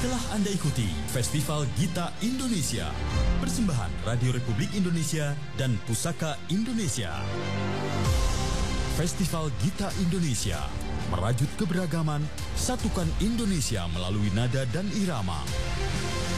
Telah Anda ikuti Festival Gita Indonesia, persembahan Radio Republik Indonesia dan Pusaka Indonesia. Festival Gita Indonesia, merajut keberagaman, satukan Indonesia melalui nada dan irama.